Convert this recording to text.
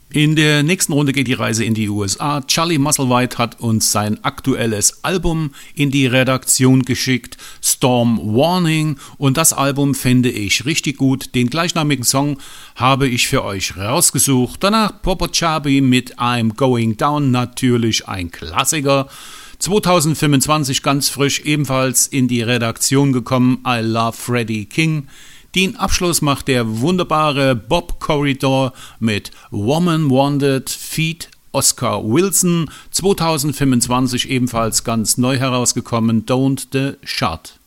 In der nächsten Runde geht die Reise in die USA. Charlie Musselwhite hat uns sein aktuelles Album in die Redaktion geschickt, Storm Warning, und das Album finde ich richtig gut. Den gleichnamigen Song habe ich für euch rausgesucht. Danach Popo Chubby mit I'm Going Down, natürlich ein Klassiker. 2025 ganz frisch ebenfalls in die Redaktion gekommen, I Love Freddie King. Den Abschluss macht der wunderbare Bob Corridor mit Woman Wanted feat. Oscar Wilson, 2025 ebenfalls ganz neu herausgekommen, Don't the Shot.